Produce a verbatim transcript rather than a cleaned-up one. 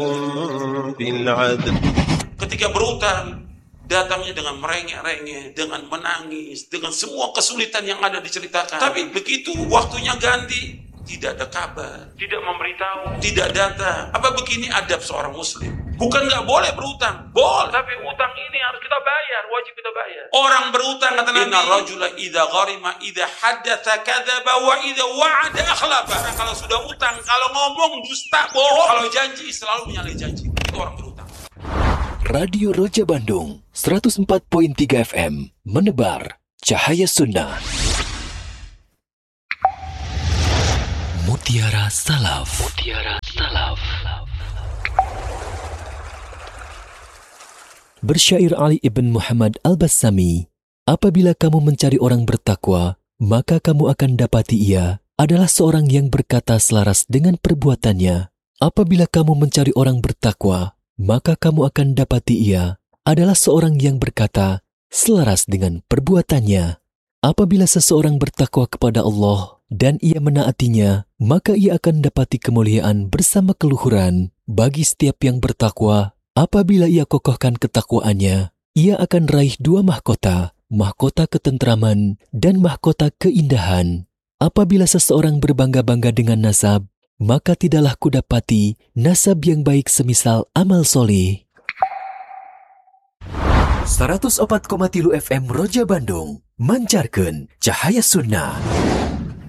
بالعدل. Ketika berutang, datangnya dengan merengek-rengek, dengan menangis, dengan semua kesulitan yang ada diceritakan. Tapi begitu waktunya ganti, tidak ada kabar, tidak memberitahu, tidak datang. Apa begini adab seorang muslim? Bukan nggak boleh berutang, boleh. Tapi utang ini harus kita bayar, wajib kita bayar. Orang berutang kata Nabi, inna rajula idza gharima idza haddatsa kadzaba wa idza wa'ada akhlafa. Nah, kalau sudah utang, kalau ngomong dusta, bohong. Kalau janji selalu menyalahi janji. Itu orang berutang. Radio Roja Bandung seratus empat koma tiga F M menebar cahaya sunnah. Mutiara Salaf. Mutiara Salaf. Bersyair Ali ibn Muhammad Al-Bassami, apabila kamu mencari orang bertakwa, maka kamu akan dapati ia adalah seorang yang berkata selaras dengan perbuatannya. Apabila kamu mencari orang bertakwa, maka kamu akan dapati ia adalah seorang yang berkata selaras dengan perbuatannya. Apabila seseorang bertakwa kepada Allah dan ia menaatinya, maka ia akan dapati kemuliaan bersama keluhuran. Bagi setiap yang bertakwa, apabila ia kokohkan ketakwaannya, ia akan raih dua mahkota, mahkota ketentraman dan mahkota keindahan. Apabila seseorang berbangga-bangga dengan nasab, maka tidaklah kudapati nasab yang baik semisal amal soleh. seratus empat koma tiga F M Roja Bandung, mancarkan cahaya sunnah.